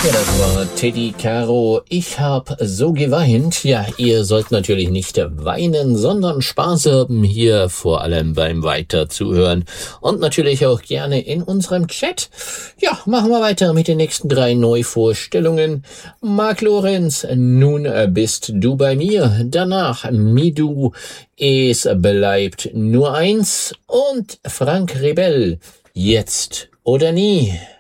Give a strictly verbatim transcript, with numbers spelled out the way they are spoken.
Ja, das war Teddy Caro. Ich hab so geweint. Ja, ihr sollt natürlich nicht weinen, sondern Spaß haben hier, vor allem beim Weiterzuhören. Und natürlich auch gerne in unserem Chat. Ja, machen wir weiter mit den nächsten drei Neuvorstellungen. Marc Lorenz, nun bist du bei mir. Danach Midu, es bleibt nur eins. Und Frank Rebell, jetzt oder nie.